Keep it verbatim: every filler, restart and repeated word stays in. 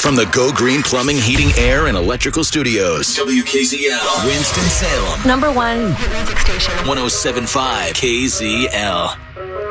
From the Go Green Plumbing, Heating, Air, and Electrical Studios. W K Z L. Winston-Salem. Number one hit music station. one oh seven point five K Z L.